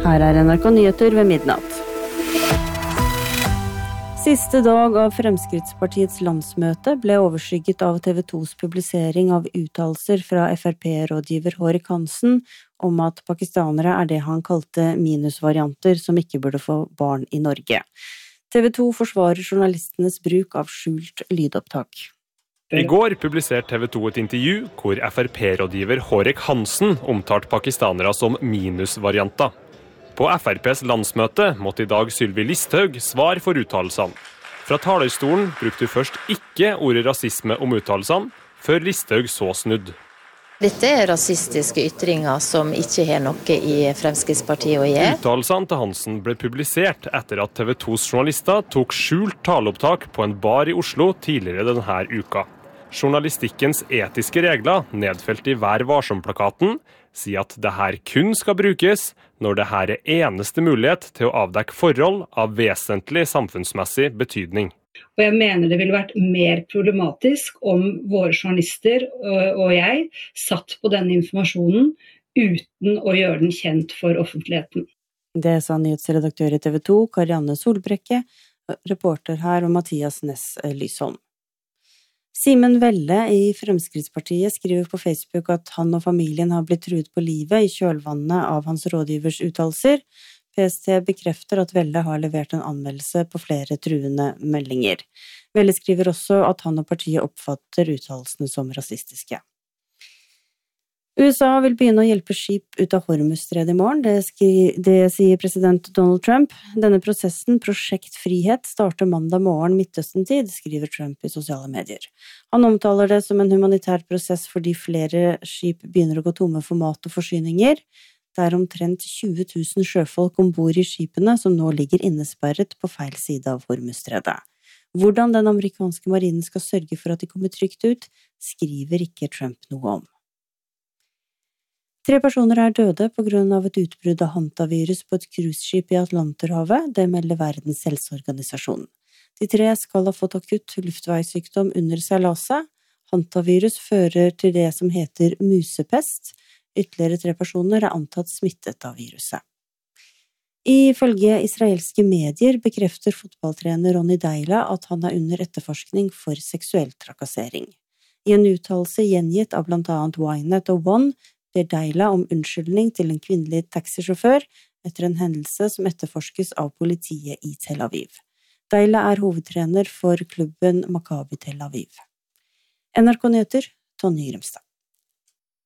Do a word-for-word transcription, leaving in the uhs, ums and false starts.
Her er N R K Nyheter ved midnatt. Siste dag av Fremskrittspartiets landsmøte ble overskygget av T V tos publisering av uttalelser fra F R P-rådgiver Hårek Hansen om at pakistanere er det han kalte minusvarianter som ikke burde få barn i Norge. T V to forsvarer journalistenes bruk av skjult lydopptak. I går publiserte T V to et intervju hvor F R P-rådgiver Hårek Hansen omtalte pakistanere som minusvarianter. På F R P's landsmøte måtte i dag Sylvi Listhaug svare for uttalelsene. Fra talerstolen brukte hun først ikke ordet rasisme om uttalelsene, før Listhaug så snudd. Dette er rasistiske ytringer som ikke har noe i Fremskrittspartiet å gjøre. Uttalelsene til Hansen ble publisert etter at T V tos journalister tok skjult taleopptak på en bar i Oslo tidligere denne uka. Journalistikkens etiske regler, nedfelt i Vær varsom-plakaten, sier at dette kun skal brukes når dette er eneste mulighet til å avdekke forhold av vesentlig samfunnsmessig betydning. Og jeg mener det ville vært mer problematisk om våre journalister og jeg satt på denne informasjonen uten å gjøre den kjent for offentligheten. Det sa nyhetsredaktør i T V to, Karianne Solbrekke, reporter her og Mathias Næss Lysholm. Simen Velle i Fremskrittspartiet skriver på Facebook at han og familien har blitt truet på livet i kjølvannet av hans rådgivers uttalelser. P S T bekrefter at Velle har levert en anmeldelse på flere truende meldinger. Velle skriver også at han og partiet oppfatter uttalelsene som rasistiske. U S A vil begynne å hjelpe skip ut av Hormuzstredet i morgen, det, skri, det sier president Donald Trump. Denne prosessen, Prosjekt Frihet, starter mandag morgen Midtøsten-tid, skriver Trump i sosiale medier. Han omtaler det som en humanitær prosess fordi flere skip begynner å gå tomme for mat og forsyninger. Det er omtrent tjue tusen sjøfolk ombord i skipene som nå ligger innesperret på feil side av Hormuzstredet. Hvordan den amerikanske marinen skal sørge for at de kommer trygt ut, skriver ikke Trump noe om. Tre personer er døde på grunn av et utbrudd av hantavirus på et cruiseskip i Atlanterhavet, det melder Verdens helseorganisasjon. De tre skal ha fått akutt luftveissykdom under seilaset. Hantavirus fører til det som heter musepest. Ytterligere tre personer er antatt smittet av viruset. Ifølge israelske medier bekrefter fotballtrener Ronny Deila at han er under etterforskning for seksuell trakassering. I en uttalelse gjengitt av blant annet Ynet og One ber Deila om unnskyldning til en kvinnelig taxisjåfør etter en hendelse som etterforskes av politiet i Tel Aviv. Deila er hovedtrener for klubben Maccabi Tel Aviv. N R K Nyheter, Tonje Grimstad.